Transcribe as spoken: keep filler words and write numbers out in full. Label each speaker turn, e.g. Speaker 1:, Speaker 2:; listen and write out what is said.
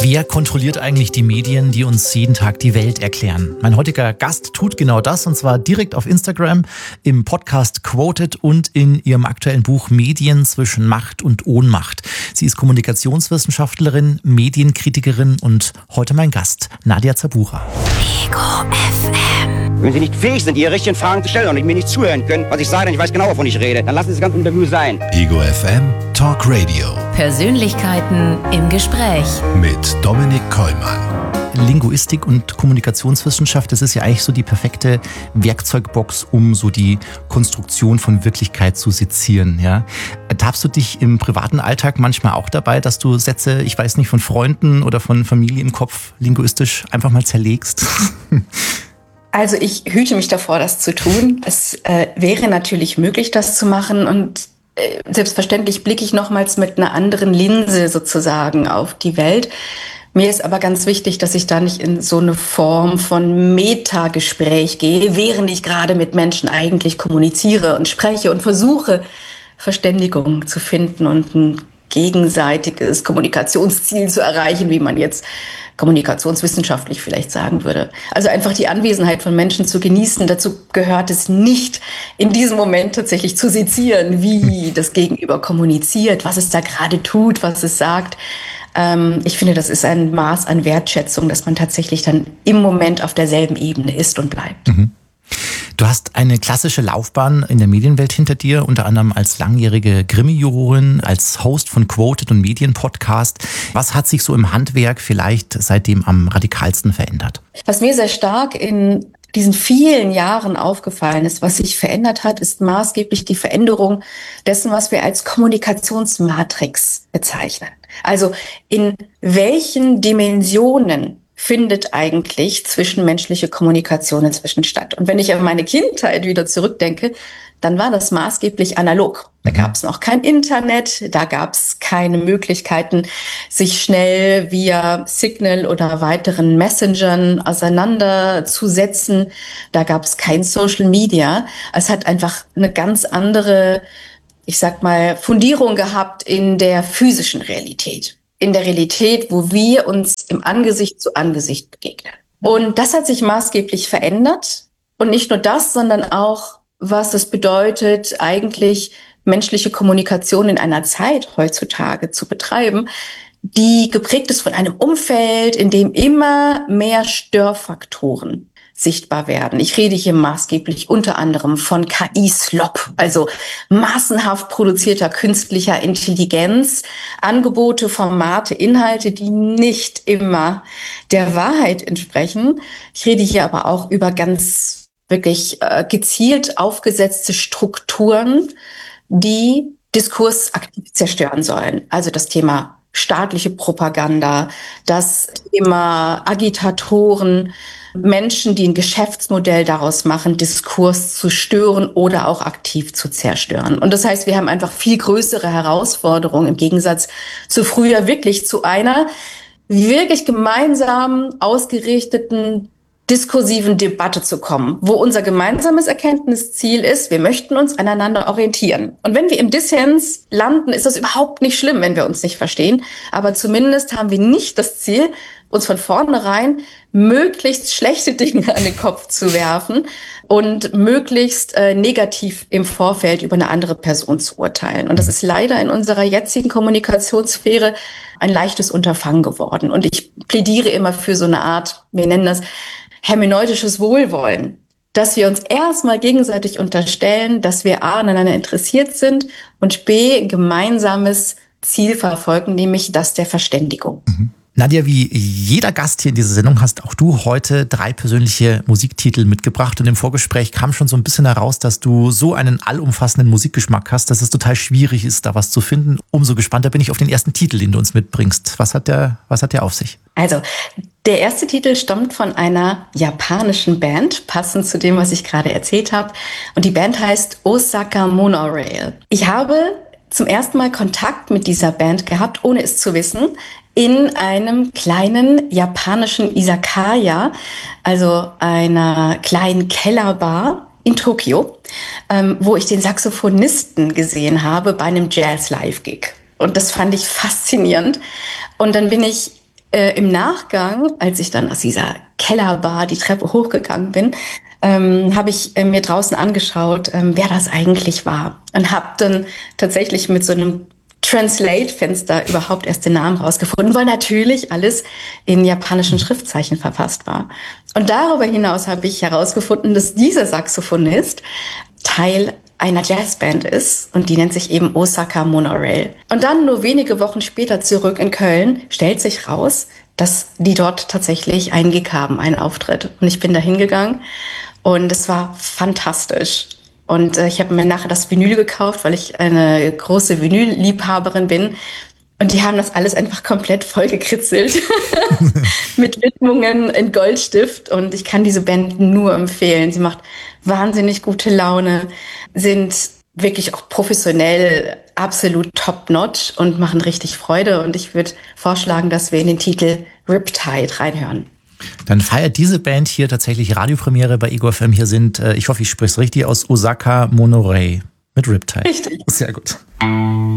Speaker 1: Wer kontrolliert eigentlich die Medien, die uns jeden Tag die Welt erklären? Mein heutiger Gast tut genau das, und zwar direkt auf Instagram, im Podcast Quoted und in ihrem aktuellen Buch Medien zwischen Macht und Ohnmacht. Sie ist Kommunikationswissenschaftlerin, Medienkritikerin und heute mein Gast, Nadja Zabura.
Speaker 2: Ego F M.
Speaker 3: Wenn Sie nicht fähig sind, Ihre richtigen Fragen zu stellen und mir nicht zuhören können, was ich sage, denn ich weiß genau, wovon ich rede, dann lassen Sie das ganze Interview sein.
Speaker 4: Ego F M Talk Radio.
Speaker 2: Persönlichkeiten im Gespräch.
Speaker 4: Mit Dominik Kollmann.
Speaker 1: Linguistik und Kommunikationswissenschaft, das ist ja eigentlich so die perfekte Werkzeugbox, um so die Konstruktion von Wirklichkeit zu sezieren. Ja? Darfst du dich im privaten Alltag manchmal auch dabei, dass du Sätze, ich weiß nicht, von Freunden oder von Familie im Kopf linguistisch einfach mal zerlegst?
Speaker 5: Also ich hüte mich davor, das zu tun. Es äh, wäre natürlich möglich, das zu machen, und äh, selbstverständlich blicke ich nochmals mit einer anderen Linse sozusagen auf die Welt. Mir ist aber ganz wichtig, dass ich da nicht in so eine Form von Metagespräch gehe, während ich gerade mit Menschen eigentlich kommuniziere und spreche und versuche, Verständigung zu finden und ein gegenseitiges Kommunikationsziel zu erreichen, wie man jetzt kommunikationswissenschaftlich vielleicht sagen würde. Also einfach die Anwesenheit von Menschen zu genießen. Dazu gehört es nicht, in diesem Moment tatsächlich zu sezieren, wie das Gegenüber kommuniziert, was es da gerade tut, was es sagt. Ähm, ich finde, das ist ein Maß an Wertschätzung, dass man tatsächlich dann im Moment auf derselben Ebene ist und bleibt.
Speaker 1: Mhm. Du hast eine klassische Laufbahn in der Medienwelt hinter dir, unter anderem als langjährige Grimme-Jurorin, als Host von Quoted und Medienpodcast. Was hat sich so im Handwerk vielleicht seitdem am radikalsten verändert?
Speaker 5: Was mir sehr stark in diesen vielen Jahren aufgefallen ist, was sich verändert hat, ist maßgeblich die Veränderung dessen, was wir als Kommunikationsmatrix bezeichnen. Also in welchen Dimensionen findet eigentlich zwischenmenschliche Kommunikation inzwischen statt. Und wenn ich an meine Kindheit wieder zurückdenke, dann war das maßgeblich analog. Da gab es noch kein Internet, da gab es keine Möglichkeiten, sich schnell via Signal oder weiteren Messengern auseinanderzusetzen. Da gab es kein Social Media. Es hat einfach eine ganz andere, ich sag mal, Fundierung gehabt in der physischen Realität. In der Realität, wo wir uns im Angesicht zu Angesicht begegnen. Und das hat sich maßgeblich verändert. Und nicht nur das, sondern auch, was es bedeutet, eigentlich menschliche Kommunikation in einer Zeit heutzutage zu betreiben, die geprägt ist von einem Umfeld, in dem immer mehr Störfaktoren sichtbar werden. Ich rede hier maßgeblich unter anderem von K I-Slop, also massenhaft produzierter künstlicher Intelligenz, Angebote, Formate, Inhalte, die nicht immer der Wahrheit entsprechen. Ich rede hier aber auch über ganz wirklich äh, gezielt aufgesetzte Strukturen, die Diskurs aktiv zerstören sollen. Also das Thema staatliche Propaganda, das Thema Agitatoren, Menschen, die ein Geschäftsmodell daraus machen, Diskurs zu stören oder auch aktiv zu zerstören. Und das heißt, wir haben einfach viel größere Herausforderungen im Gegensatz zu früher, wirklich zu einer wirklich gemeinsam ausgerichteten diskursiven Debatte zu kommen, wo unser gemeinsames Erkenntnisziel ist, wir möchten uns aneinander orientieren. Und wenn wir im Dissens landen, ist das überhaupt nicht schlimm, wenn wir uns nicht verstehen. Aber zumindest haben wir nicht das Ziel, uns von vornherein möglichst schlechte Dinge an den Kopf zu werfen und möglichst äh, negativ im Vorfeld über eine andere Person zu urteilen. Und das ist leider in unserer jetzigen Kommunikationssphäre ein leichtes Unterfangen geworden. Und ich plädiere immer für so eine Art, wir nennen das hermeneutisches Wohlwollen, dass wir uns erstmal gegenseitig unterstellen, dass wir A, aneinander interessiert sind und B, ein gemeinsames Ziel verfolgen, nämlich das der Verständigung.
Speaker 1: Mhm. Nadja, wie jeder Gast hier in dieser Sendung hast auch du heute drei persönliche Musiktitel mitgebracht. Und im Vorgespräch kam schon so ein bisschen heraus, dass du so einen allumfassenden Musikgeschmack hast, dass es total schwierig ist, da was zu finden. Umso gespannter bin ich auf den ersten Titel, den du uns mitbringst. Was hat der, was hat der auf sich?
Speaker 5: Also, der erste Titel stammt von einer japanischen Band, passend zu dem, was ich gerade erzählt habe. Und die Band heißt Osaka Monorail. Ich habe zum ersten Mal Kontakt mit dieser Band gehabt, ohne es zu wissen, in einem kleinen japanischen Izakaya, also einer kleinen Kellerbar in Tokio, ähm, wo ich den Saxophonisten gesehen habe bei einem Jazz-Live-Gig. Und das fand ich faszinierend. Und dann bin ich äh, im Nachgang, als ich dann aus dieser Kellerbar die Treppe hochgegangen bin, ähm, habe ich äh, mir draußen angeschaut, ähm, wer das eigentlich war. Und habe dann tatsächlich mit so einem Translate-Fenster überhaupt erst den Namen rausgefunden, weil natürlich alles in japanischen Schriftzeichen verfasst war. Und darüber hinaus habe ich herausgefunden, dass dieser Saxophonist Teil einer Jazzband ist und die nennt sich eben Osaka Monorail. Und dann nur wenige Wochen später zurück in Köln stellt sich raus, dass die dort tatsächlich einen Gig haben, einen Auftritt. Und ich bin da hingegangen und es war fantastisch. Und äh, ich habe mir nachher das Vinyl gekauft, weil ich eine große Vinyl-Liebhaberin bin. Und die haben das alles einfach komplett vollgekritzelt mit Widmungen in Goldstift. Und ich kann diese Band nur empfehlen. Sie macht wahnsinnig gute Laune, sind wirklich auch professionell absolut top-notch und machen richtig Freude. Und ich würde vorschlagen, dass wir in den Titel Riptide reinhören.
Speaker 1: Dann feiert diese Band hier tatsächlich Radiopremiere bei Ego F M. Hier sind, ich hoffe, ich spreche es richtig aus, Osaka Monorail mit Riptide.
Speaker 5: Richtig.
Speaker 1: Sehr gut.